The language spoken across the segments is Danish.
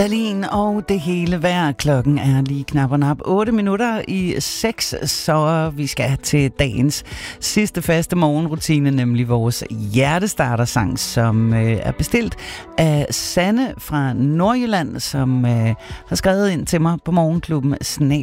Dalin og det hele vejr. Klokken er lige knap og nap 8 minutter i 6, så vi skal til dagens sidste faste morgenrutine, nemlig vores hjertestartersang, som er bestilt af Sanne fra Nordjylland, som har skrevet ind til mig på morgenklubben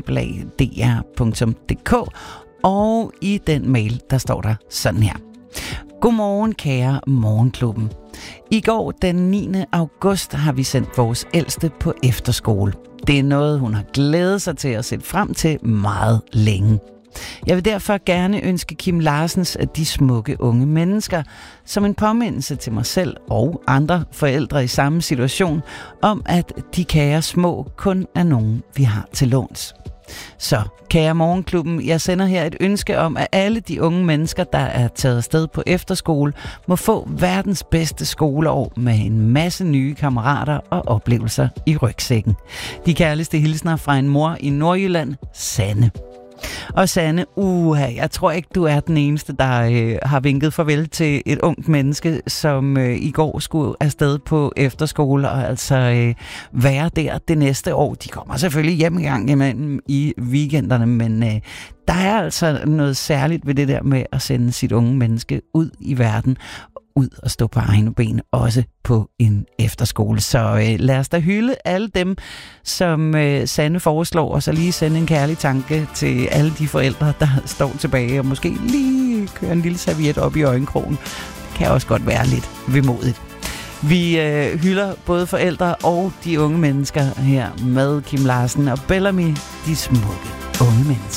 @dr.dk, og i den mail, der står der sådan her. Godmorgen, kære morgenklubben. I går den 9. august har vi sendt vores ældste på efterskole. Det er noget, hun har glædet sig til at sætte frem til meget længe. Jeg vil derfor gerne ønske Kim Larsens af De smukke unge mennesker som en påmindelse til mig selv og andre forældre i samme situation om, at de kære små kun er nogen, vi har til låns. Så, kære morgenklubben, jeg sender her et ønske om, at alle de unge mennesker, der er taget afsted på efterskole, må få verdens bedste skoleår med en masse nye kammerater og oplevelser i rygsækken. De kærligste hilsner fra en mor i Nordjylland, Sanne. Og Sanne, jeg tror ikke, du er den eneste, der har vinket farvel til et ungt menneske, som i går skulle afsted på efterskole og altså være der det næste år. De kommer selvfølgelig hjem en gang imellem i weekenderne, men der er altså noget særligt ved det der med at sende sit unge menneske ud i verden, ud og stå på egne ben, også på en efterskole. Så lad os da hylde alle dem, som Sanne foreslår, og så lige sende en kærlig tanke til alle de forældre, der står tilbage, og måske lige køre en lille serviet op i øjenkrogen. Det kan også godt være lidt vemodigt. Vi hylder både forældre og de unge mennesker her med Kim Larsen og Bellamy, De smukke unge mennesker.